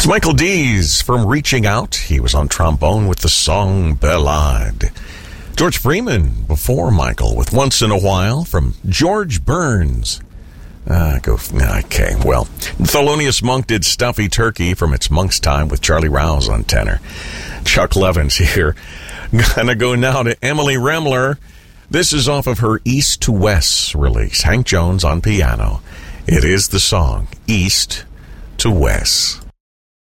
It's Michael Dees from Reaching Out. He was on trombone with the song Ballade. George Freeman before Michael with Once in a While from George Burns. Okay, well, Thelonious Monk did Stuffy Turkey from It's Monk's Time with Charlie Rouse on tenor. Chuck Levin's here. Gonna go now to Emily Remler. This is off of her East to West release. Hank Jones on piano. It is the song East to West.